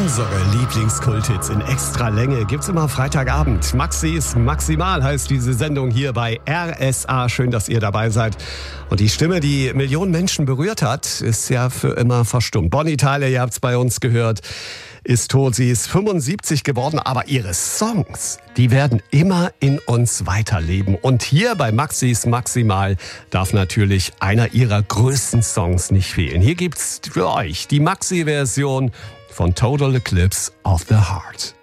Unsere Lieblingskulthits in extra Länge gibt's immer Freitagabend. Maxis Maximal heißt diese Sendung hier bei RSA. Schön, dass ihr dabei seid. Und die Stimme, die Millionen Menschen berührt hat, ist ja für immer verstummt. Bonnie Tyler, ihr habt's bei uns gehört, ist tot. Sie ist 75 geworden, aber ihre Songs, die werden immer in uns weiterleben. Und hier bei Maxis Maximal darf natürlich einer ihrer größten Songs nicht fehlen. Hier gibt's für euch die Maxi-Version von Total Eclipse of the Heart.